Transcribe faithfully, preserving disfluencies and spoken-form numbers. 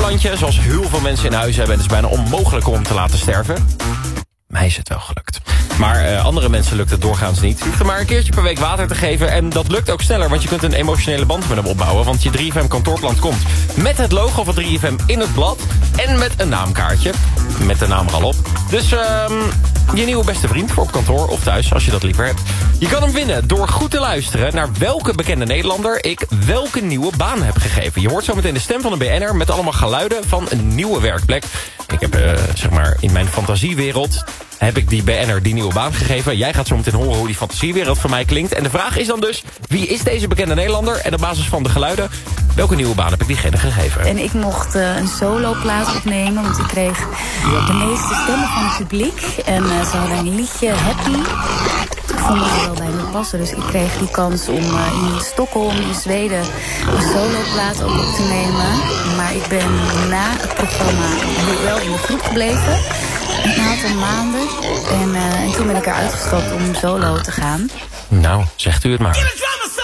plantje, zoals heel veel mensen in huis hebben. En het is bijna onmogelijk om hem te laten sterven. Mij is het wel gelukt. Maar uh, andere mensen lukt het doorgaans niet. Je hoeft er maar een keertje per week water te geven. En dat lukt ook sneller, want je kunt een emotionele band met hem opbouwen. Want je drie F M kantoorplant komt met het logo van drie F M in het blad. En met een naamkaartje. Met de naam er al op. Dus uh, je nieuwe beste vriend voor op kantoor of thuis, als je dat liever hebt. Je kan hem winnen door goed te luisteren naar welke bekende Nederlander ik welke nieuwe baan heb gegeven. Je hoort zo meteen de stem van een B N'er met allemaal geluiden van een nieuwe werkplek. Ik heb, uh, zeg maar, in mijn fantasiewereld heb ik die B N'er die nieuwe baan gegeven. Jij gaat zo meteen horen hoe die fantasiewereld voor mij klinkt. En de vraag is dan dus, wie is deze bekende Nederlander? En op basis van de geluiden, welke nieuwe baan heb ik diegene gegeven? En ik mocht uh, een soloplaat opnemen, want ik kreeg de meeste stemmen van het publiek. En uh, ze hadden een liedje, Happy. Ik vond het wel bij me passen, dus ik kreeg die kans om uh, in Stockholm, in Zweden, een soloplaat ook op te nemen. Maar ik ben na het programma wel in de groep gebleven. Een aantal maanden. En, uh, en toen ben ik eruit gestapt om solo te gaan. Nou, zegt u het maar.